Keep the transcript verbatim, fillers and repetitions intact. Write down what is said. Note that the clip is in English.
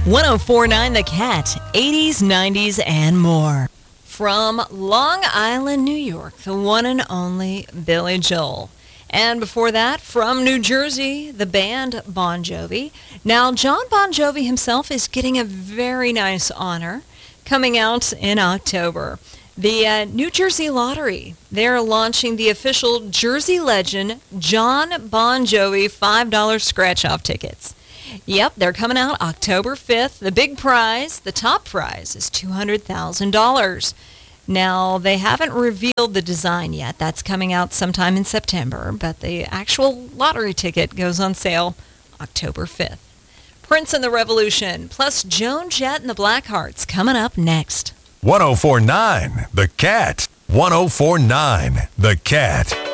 one oh four point nine The Cat, eighties, nineties, and more. From Long Island, New York, the one and only Billy Joel. And before that, from New Jersey, the band Bon Jovi. Now, John Bon Jovi himself is getting a very nice honor coming out in October. The uh, New Jersey Lottery, they're launching the official Jersey Legend John Bon Jovi five dollars scratch-off tickets. Yep, they're coming out October fifth. The big prize, the top prize, is two hundred thousand dollars. Now, they haven't revealed the design yet. That's coming out sometime in September, but the actual lottery ticket goes on sale October fifth. Prince and the Revolution, plus Joan Jett and the Blackhearts, coming up next. one oh four point nine The Cat. one oh four point nine The Cat.